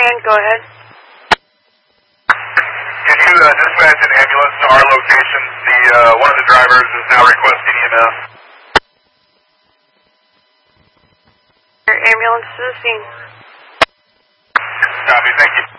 go ahead. Can you dispatch an ambulance to our location? One of the drivers is now requesting EMS. Your ambulance to the scene. Copy, thank you.